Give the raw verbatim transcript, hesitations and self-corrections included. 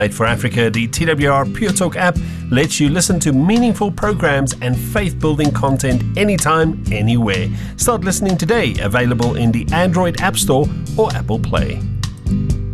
For Africa, the T W R Pure Talk app lets you listen to meaningful programs and faith-building content anytime, anywhere. Start listening today, available in the Android App Store or Apple Play.